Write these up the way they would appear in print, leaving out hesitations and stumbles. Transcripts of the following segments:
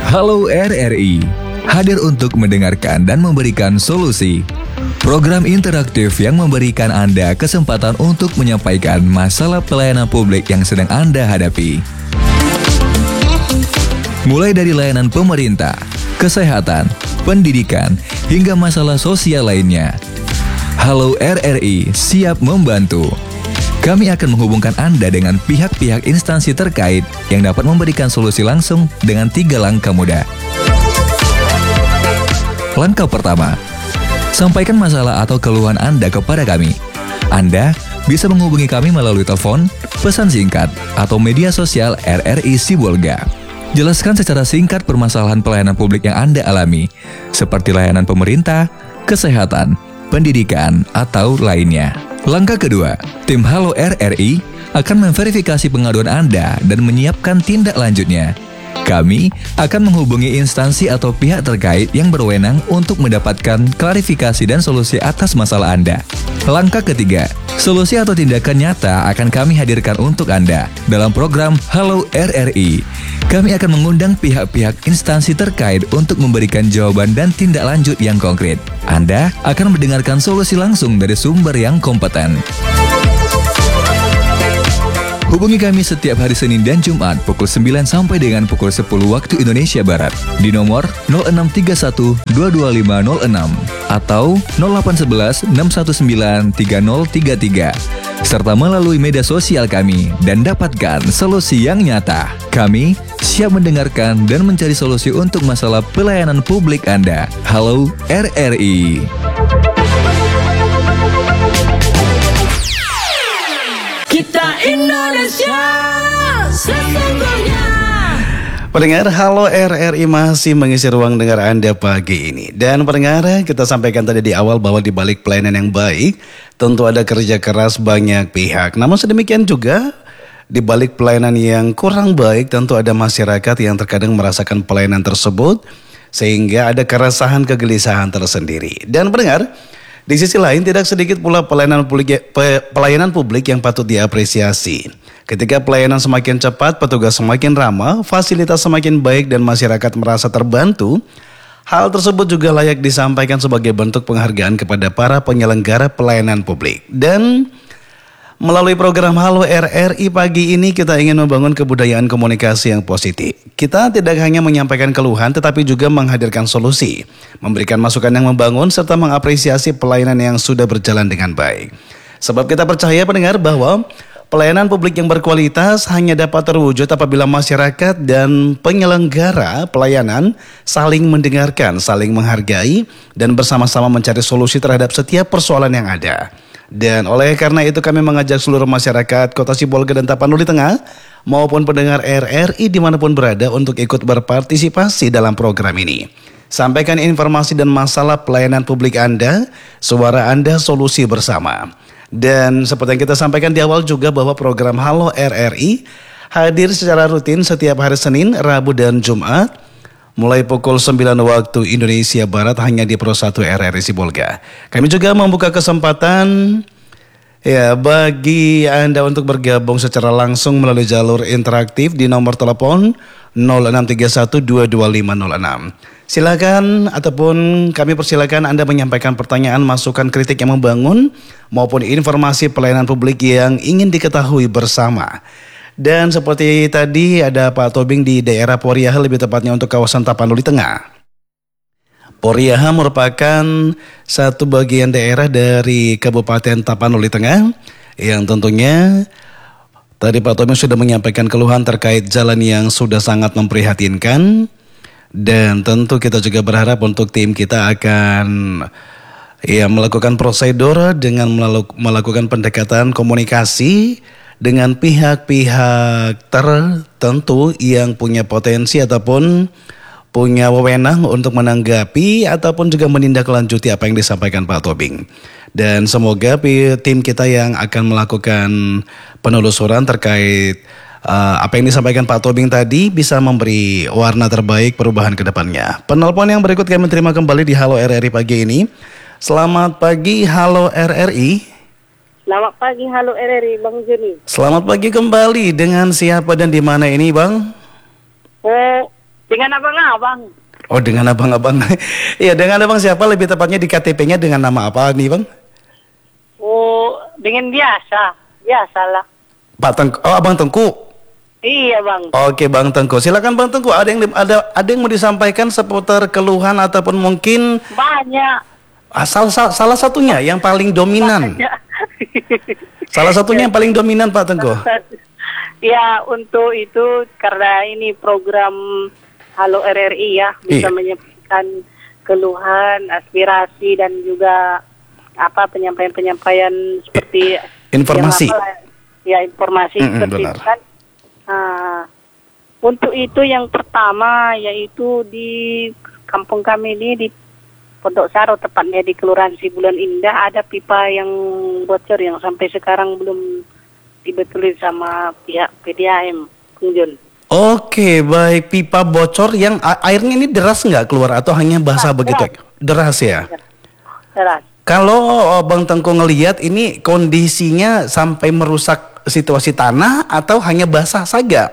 Halo RRI, hadir untuk mendengarkan dan memberikan solusi. Program interaktif yang memberikan Anda kesempatan untuk menyampaikan masalah pelayanan publik yang sedang Anda hadapi. Mulai dari layanan pemerintah, kesehatan, pendidikan, hingga masalah sosial lainnya. Halo RRI siap membantu. Kami akan menghubungkan Anda dengan pihak-pihak instansi terkait yang dapat memberikan solusi langsung dengan 3 langkah mudah. Langkah pertama, sampaikan masalah atau keluhan Anda kepada kami. Anda bisa menghubungi kami melalui telepon, pesan singkat, atau media sosial RRI Sibolga. Jelaskan secara singkat permasalahan pelayanan publik yang Anda alami, seperti layanan pemerintah, kesehatan, pendidikan, atau lainnya. Langkah kedua, tim Halo RRI akan memverifikasi pengaduan Anda dan menyiapkan tindak lanjutnya. Kami akan menghubungi instansi atau pihak terkait yang berwenang untuk mendapatkan klarifikasi dan solusi atas masalah Anda. Langkah ketiga, solusi atau tindakan nyata akan kami hadirkan untuk Anda dalam program Halo RRI. Kami akan mengundang pihak-pihak instansi terkait untuk memberikan jawaban dan tindak lanjut yang konkret. Anda akan mendengarkan solusi langsung dari sumber yang kompeten. Hubungi kami setiap hari Senin dan Jumat pukul 9 sampai dengan pukul 10 waktu Indonesia Barat di nomor 0631 22506 atau 0811 619 3033 serta melalui media sosial kami dan dapatkan solusi yang nyata. Kami siap mendengarkan dan mencari solusi untuk masalah pelayanan publik Anda. Halo RRI. Kita Indonesia sesungguhnya. Pendengar Halo RRI masih mengisi ruang dengar Anda pagi ini. Dan pendengar, kita sampaikan tadi di awal bahwa di balik pelayanan yang baik tentu ada kerja keras banyak pihak. Namun sedemikian juga di balik pelayanan yang kurang baik tentu ada masyarakat yang terkadang merasakan pelayanan tersebut sehingga ada keresahan kegelisahan tersendiri. Dan pendengar, di sisi lain tidak sedikit pula pelayanan publik yang patut diapresiasi. Ketika pelayanan semakin cepat, petugas semakin ramah, fasilitas semakin baik dan masyarakat merasa terbantu, hal tersebut juga layak disampaikan sebagai bentuk penghargaan kepada para penyelenggara pelayanan publik. Dan melalui program Halo RRI pagi ini kita ingin membangun kebudayaan komunikasi yang positif. Kita tidak hanya menyampaikan keluhan tetapi juga menghadirkan solusi, memberikan masukan yang membangun serta mengapresiasi pelayanan yang sudah berjalan dengan baik. Sebab kita percaya pendengar bahwa pelayanan publik yang berkualitas hanya dapat terwujud apabila masyarakat dan penyelenggara pelayanan saling mendengarkan, saling menghargai dan bersama-sama mencari solusi terhadap setiap persoalan yang ada. Dan oleh karena itu kami mengajak seluruh masyarakat Kota Sibolga dan Tapanuli Tengah maupun pendengar RRI dimanapun berada untuk ikut berpartisipasi dalam program ini. Sampaikan informasi dan masalah pelayanan publik Anda, suara Anda, solusi bersama. Dan seperti yang kita sampaikan di awal juga bahwa program Halo RRI hadir secara rutin setiap hari Senin, Rabu, dan Jumat mulai pukul 9 waktu Indonesia Barat hanya di Pro 1 RRI Sibolga. Kami juga membuka kesempatan bagi Anda untuk bergabung secara langsung melalui jalur interaktif di nomor telepon 0631225506. Silakan ataupun kami persilakan Anda menyampaikan pertanyaan, masukan, kritik yang membangun maupun informasi pelayanan publik yang ingin diketahui bersama. Dan seperti tadi ada Pak Tobing di daerah Poriaha, lebih tepatnya untuk kawasan Tapanuli Tengah. Poriaha merupakan satu bagian daerah dari Kabupaten Tapanuli Tengah yang tentunya tadi Pak Tobing sudah menyampaikan keluhan terkait jalan yang sudah sangat memprihatinkan. Dan tentu kita juga berharap untuk tim kita akan melakukan prosedur dengan melakukan pendekatan komunikasi dengan pihak-pihak tertentu yang punya potensi ataupun punya wewenang untuk menanggapi ataupun juga menindaklanjuti apa yang disampaikan Pak Tobing. Dan semoga tim kita yang akan melakukan penelusuran terkait apa yang disampaikan Pak Tobing tadi bisa memberi warna terbaik perubahan ke depannya. Penelpon yang berikut kami terima kembali di Halo RRI pagi ini. Selamat pagi Halo RRI. Selamat pagi, Halo RRI, Bang Juni. Selamat pagi kembali, dengan siapa dan di mana ini, Bang? Dengan abang-abang. Oh, dengan abang-abang. Iya, dengan abang siapa? Lebih tepatnya di KTP-nya dengan nama apa nih, Bang? Oh, dengan biasalah. Pak Tengku. Oh, Abang Tengku. Iya bang. Oke, Bang Tengku. Silakan Bang Tengku. Ada yang mau disampaikan seputar keluhan ataupun mungkin Banyak. salah satunya yang paling dominan. Banyak. Salah satunya yang paling dominan, Pak Tengku. Ya, untuk itu karena ini program Halo RRI ya, bisa Iya. menyampaikan keluhan, aspirasi dan juga penyampaian seperti Informasi. Informasi seperti benar. itu kan. Untuk itu yang pertama yaitu di kampung kami ini di Pondok Saro, tepatnya di Kelurahan Sibulan Indah, ada pipa yang bocor yang sampai sekarang belum dibetulin sama pihak PDAM, Kung Jun. Oke, baik. Pipa bocor yang airnya ini deras nggak keluar atau hanya basah begitu? Deras ya. Deras. Kalau Bang Tengku ngelihat ini kondisinya sampai merusak situasi tanah atau hanya basah saja?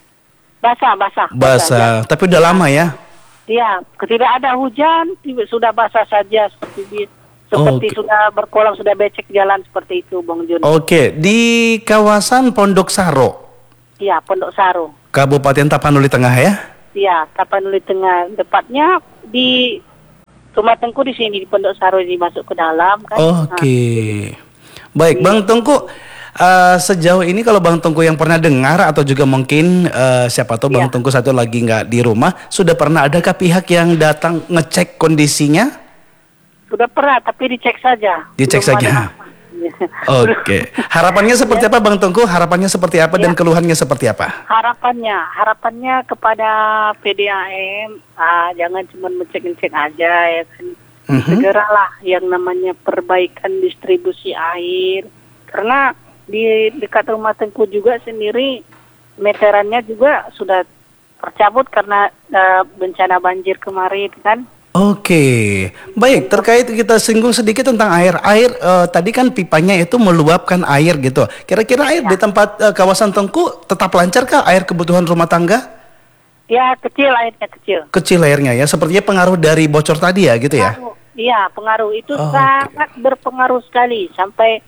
Basah. Tapi udah lama ya? Iya, tidak ada hujan, sudah basah saja seperti Oke. sudah berkolam, sudah becek jalan seperti itu, Bang Jun. Oke, di kawasan Pondok Saro, Iya, Pondok Saro. Kabupaten Tapanuli Tengah ya? Iya, Tapanuli Tengah. Tepatnya di Rumah Tengku di sini di Pondok Saro ini masuk ke dalam kan. Oke. Baik, Bang Tengku, sejauh ini kalau Bang Tengku yang pernah dengar atau juga mungkin siapa tahu Bang Iya. Tengku satu lagi nggak di rumah, sudah pernah adakah pihak yang datang ngecek kondisinya? Sudah pernah, tapi dicek saja. Dicek Belum saja. ada. Oke. Harapannya seperti apa Bang Tengku? Harapannya seperti apa dan keluhannya seperti apa? Harapannya kepada PDAM, jangan cuma ngecek-ngecek aja ya kan. Segeralah yang namanya perbaikan distribusi air. Karena di dekat Rumah Tengku juga sendiri meterannya juga sudah tercabut karena bencana banjir kemarin kan. Oke, baik. Terkait kita singgung sedikit tentang air. Tadi kan pipanya itu meluapkan air gitu. Kira-kira air di tempat kawasan Tengku tetap lancarkah air kebutuhan rumah tangga? Ya, airnya kecil. Kecil airnya ya. Sepertinya pengaruh dari bocor tadi ya, gitu ya. Iya, pengaruh itu Oh, sangat berpengaruh sekali sampai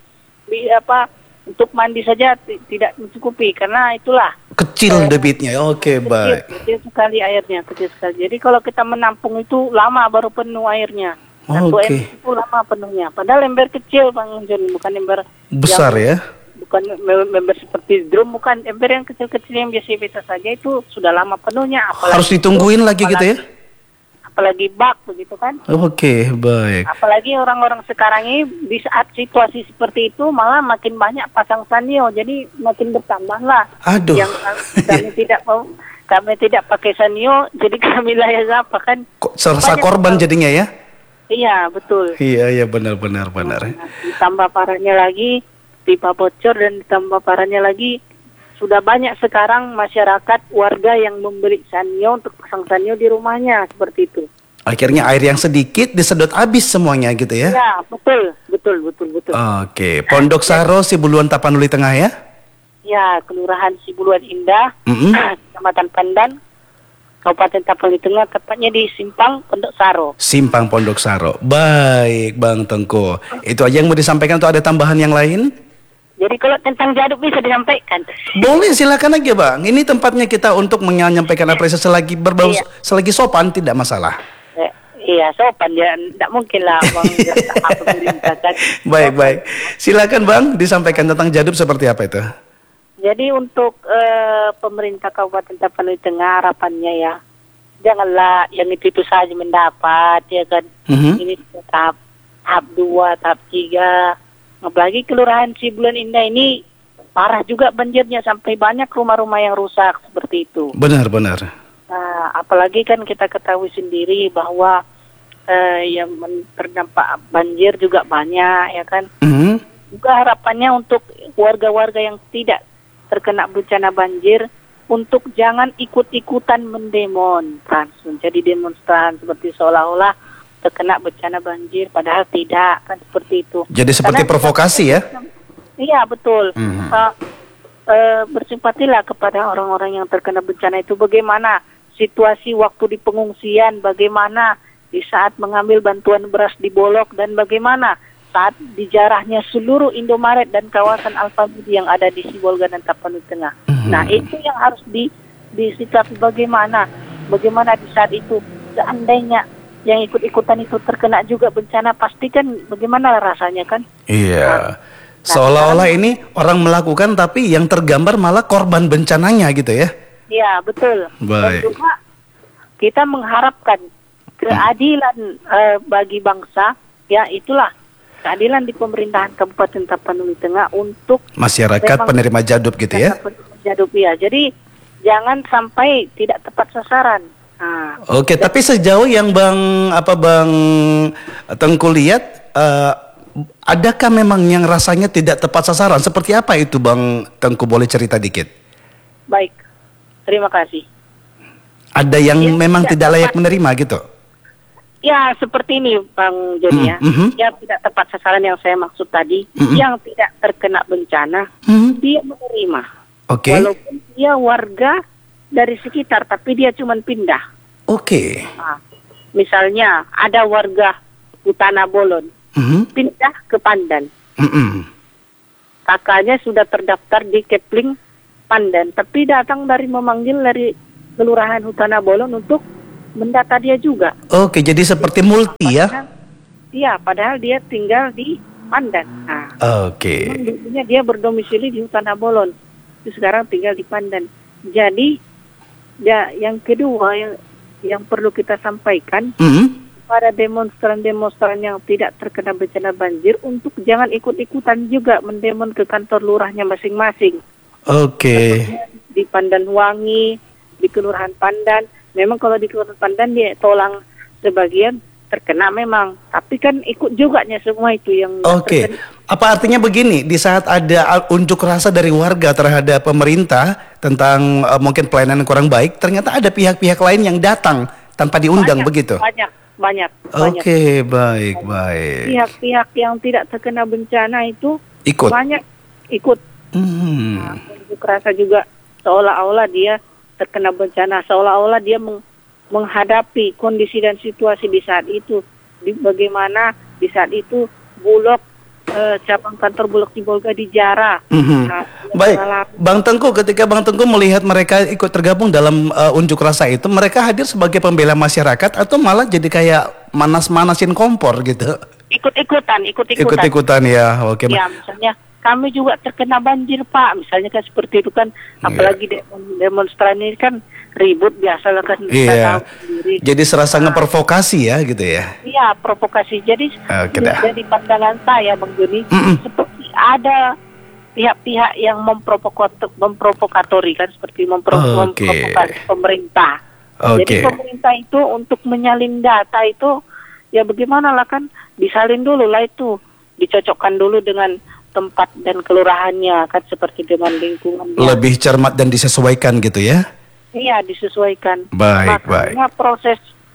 untuk mandi saja tidak mencukupi karena itulah Kecil debitnya. Oke, baik. kecil sekali airnya, kecil sekali. Jadi kalau kita menampung itu lama baru penuh airnya. Satu Oke. ember itu lama penuhnya. Padahal ember kecil Bang John, bukan ember Besar ya. bukan ember seperti drum, bukan ember yang kecil-kecil yang biasa-biasa saja itu sudah lama penuhnya. Harus ditungguin lagi gitu ya. Apalagi bak begitu kan. Oke, baik. Apalagi orang-orang sekarang ini di saat situasi seperti itu malah makin banyak pasang sanyo, jadi makin bertambahlah. Aduh. Yang kami tidak pakai sanyo, jadi kami layak apa kan? Kok serasa Banyak korban orang. jadinya ya? Iya betul. Iya, benar. Ditambah parahnya lagi pipa bocor dan ditambah parahnya lagi sudah banyak sekarang masyarakat warga yang membeli sanyo untuk pasang sanyo di rumahnya seperti itu. Akhirnya air yang sedikit disedot habis semuanya gitu ya? Ya betul. Oke, Pondok Saro, Sibuluan, Tapanuli Tengah ya? Ya, Kelurahan Sibuluan Indah, Mm-mm. Kecamatan Pandan, Kabupaten Tapanuli Tengah, tepatnya di Simpang Pondok Saro. Simpang Pondok Saro. Baik, Bang Tengku. Itu aja yang mau disampaikan atau ada tambahan yang lain? Jadi kalau tentang jaduk bisa disampaikan. Boleh, silakan aja Bang. Ini tempatnya kita untuk menyampaikan apresiasi selagi berbau, Iya. selagi sopan, tidak masalah. Iya, sopan ya, tidak mungkin lah Bang. Apa perintahkan. Baik. Silakan Bang, disampaikan tentang jaduk seperti apa itu? Jadi untuk pemerintah Kabupaten Tapanuli Tengah harapannya ya, janganlah yang itu saja mendapat ya kan. Mhm. Ini tahap 2, tahap 3. Apalagi Kelurahan Sibulan Indah ini parah juga banjirnya sampai banyak rumah-rumah yang rusak seperti itu. Benar. Nah, apalagi kan kita ketahui sendiri bahwa yang terdampak banjir juga banyak ya kan. Mhm. Juga harapannya untuk warga-warga yang tidak terkena bencana banjir untuk jangan ikut-ikutan menjadi demonstran seperti seolah-olah terkena bencana banjir padahal tidak kan seperti itu. Jadi seperti Karena provokasi ya? Iya betul. Mhm. Bersimpatilah kepada orang-orang yang terkena bencana itu. Bagaimana situasi waktu di pengungsian, bagaimana di saat mengambil bantuan beras di Bolok, dan bagaimana saat dijarahnya seluruh Indomaret dan kawasan Alfamidi yang ada di Sibolga dan Tapanuli Tengah. Nah, itu yang harus disikapi bagaimana di saat itu seandainya yang ikut-ikutan itu terkena juga bencana, pastikan bagaimana rasanya kan? Iya. Seolah-olah ini orang melakukan tapi yang tergambar malah korban bencananya gitu ya. Iya, betul. Baik. Dan juga kita mengharapkan keadilan bagi bangsa, ya itulah keadilan di pemerintahan Kabupaten Tapanuli Tengah untuk Masyarakat penerima jadub gitu ya. Jadub ya. Jadi jangan sampai tidak tepat sasaran. Nah, Oke, tapi sejauh yang Bang Tengku lihat, adakah memang yang rasanya tidak tepat sasaran? Seperti apa itu Bang Tengku, boleh cerita dikit? baik. Terima kasih. Ada yang Ya, memang tidak tidak layak tepat. menerima gitu? Ya, seperti ini Bang Joni ya. Ya, tidak tepat sasaran yang saya maksud tadi. Yang tidak terkena bencana, dia menerima. Oke. Walaupun dia warga dari sekitar, tapi dia cuma pindah. Oke. Nah, misalnya ada warga Utana Bolon, pindah ke Pandan. Kakaknya sudah terdaftar di Kepling Pandan, tapi datang memanggil dari Kelurahan Utana Bolon untuk mendata dia juga. Oke, jadi seperti multi ya? Iya, padahal dia tinggal di Pandan. Nah, Oke. dulunya dia berdomisili di Utana Bolon, terus sekarang tinggal di Pandan. Jadi, ya, yang kedua yang perlu kita sampaikan pada demonstran-demonstran yang tidak terkena bencana banjir untuk jangan ikut-ikutan juga mendemon ke kantor lurahnya masing-masing. Oke. Di Pandan Wangi, di Kelurahan Pandan. Memang kalau di Kelurahan Pandan dia tolong sebagian terkena memang, tapi kan ikut juga semua itu yang Oke. terkena. Apa artinya begini, di saat ada unjuk rasa dari warga terhadap pemerintah tentang mungkin pelayanan yang kurang baik, ternyata ada pihak-pihak lain yang datang tanpa diundang begitu? Banyak. Oke, baik. Pihak-pihak yang tidak terkena bencana itu Ikut. banyak ikut. Nah, unjuk rasa juga seolah-olah dia terkena bencana, seolah-olah dia menghadapi kondisi dan situasi di saat itu. Bagaimana di saat itu Bulog, cabang kantor Bulog di Bolga dijarah. Nah, Baik, Bang Tengku, ketika Bang Tengku melihat mereka ikut tergabung dalam unjuk rasa itu, mereka hadir sebagai pembela masyarakat atau malah jadi kayak manas-manasin kompor gitu? Ikut-ikutan ya, oke. Ya, misalnya kami juga terkena banjir Pak, misalnya kan seperti itu kan, apalagi demonstran ini kan ribut biasa lah kan. Iya. Jadi serasa ngeprovokasi ya gitu ya? Iya, provokasi. Jadi dari pandangan saya Bang Joni, seperti ada pihak-pihak yang memprovokatori kan, seperti memprovokasi pemerintah. Jadi pemerintah itu untuk menyalin data itu, ya bagaimana lah kan, disalin dulu lah itu, dicocokkan dulu dengan tempat dan kelurahannya kan, seperti dengan lingkungan. Lebih cermat dan disesuaikan gitu ya? Iya, disesuaikan. Baik. Makanya proses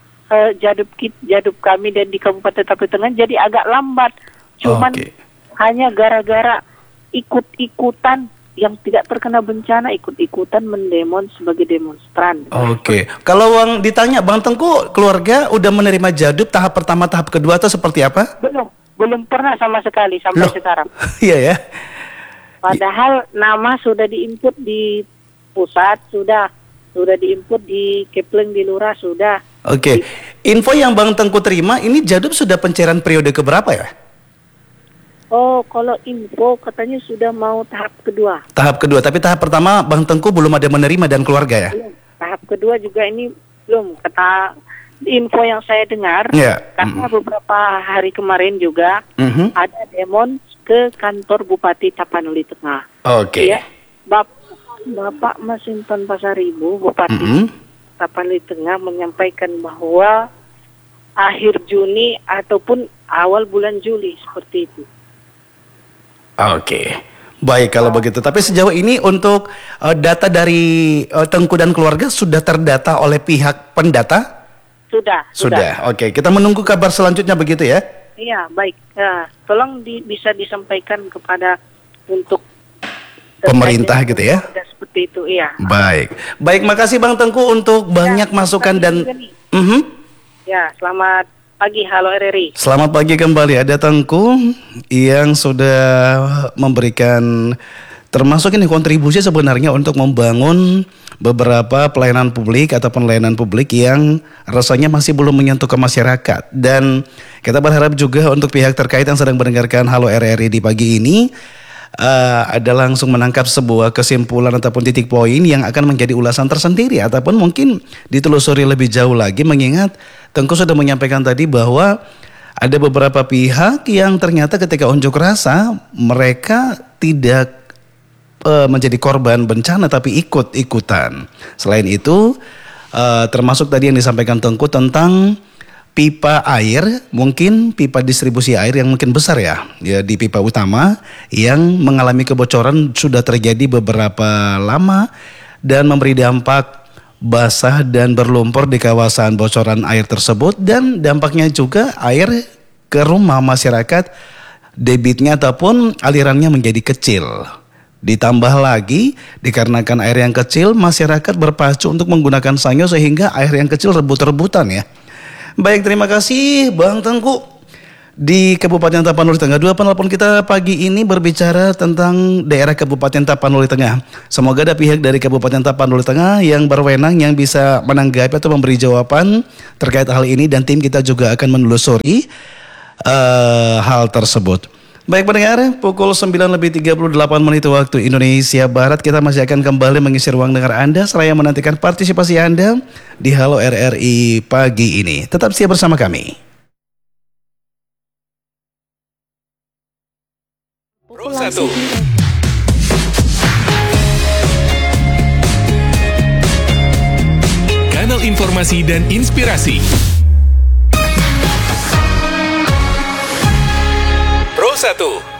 jadub kami dan di Kabupaten Tapanuli Tengah jadi agak lambat. Cuman hanya gara-gara ikut-ikutan yang tidak terkena bencana, ikut-ikutan mendemon sebagai demonstran. Oke. Kalau ditanya Bang Tengku, keluarga udah menerima jadub tahap pertama, tahap kedua atau seperti apa? Belum pernah sama sekali sampai sekarang. Iya ya. Padahal nama sudah diinput di pusat, sudah diinput di Kepling, di Lurah sudah. Oke. Info yang Bang Tengku terima ini jadub sudah pencairan periode keberapa ya? Oh, kalau info katanya sudah mau tahap kedua. Tahap kedua, tapi tahap pertama Bang Tengku belum ada menerima dan keluarga ya? Belum. Tahap kedua juga ini belum, kata info yang saya dengar. Karena beberapa hari kemarin juga ada demon ke kantor Bupati Tapanuli Tengah. Oke. Ya, Bapak Masinton Pasaribu, Bupati Tapanuli Tengah menyampaikan bahwa akhir Juni ataupun awal bulan Juli seperti itu. Oke. Baik kalau begitu. Tapi sejauh ini untuk data dari Tengku dan keluarga sudah terdata oleh pihak pendata? Sudah. Oke. Kita menunggu kabar selanjutnya begitu ya? Iya, baik. Tolong bisa disampaikan kepada untuk pemerintah gitu ya. Ada seperti itu, iya. Baik, makasih Bang Tengku untuk banyak masukan dan Ya, selamat pagi, halo RRI. Selamat pagi kembali. Ada Tengku yang sudah memberikan termasuk ini kontribusi sebenarnya untuk membangun beberapa pelayanan publik ataupun layanan publik yang rasanya masih belum menyentuh ke masyarakat. Dan kita berharap juga untuk pihak terkait yang sedang mendengarkan Halo RRI di pagi ini ada langsung menangkap sebuah kesimpulan ataupun titik poin yang akan menjadi ulasan tersendiri ataupun mungkin ditelusuri lebih jauh lagi, mengingat Tengku sudah menyampaikan tadi bahwa ada beberapa pihak yang ternyata ketika unjuk rasa mereka tidak menjadi korban bencana tapi ikut-ikutan. Selain itu termasuk tadi yang disampaikan Tengku tentang pipa air, mungkin pipa distribusi air yang mungkin besar ya di pipa utama yang mengalami kebocoran sudah terjadi beberapa lama dan memberi dampak basah dan berlumpur di kawasan bocoran air tersebut, dan dampaknya juga air ke rumah masyarakat debitnya ataupun alirannya menjadi kecil. Ditambah lagi dikarenakan air yang kecil, masyarakat berpacu untuk menggunakan sanyo sehingga air yang kecil rebut-rebutan ya. Baik, terima kasih Bang Tengku di Kabupaten Tapanuli Tengah. Dua penelpon kita pagi ini berbicara tentang daerah Kabupaten Tapanuli Tengah. Semoga ada pihak dari Kabupaten Tapanuli Tengah yang berwenang yang bisa menanggapi atau memberi jawaban terkait hal ini, dan tim kita juga akan menelusuri hal tersebut. Baik pendengar, pukul 9:38 waktu Indonesia Barat, kita masih akan kembali mengisi ruang dengar Anda seraya menantikan partisipasi Anda di Halo RRI pagi ini. Tetap siap bersama kami. Pro 1. Kanal informasi dan inspirasi. Pro 1.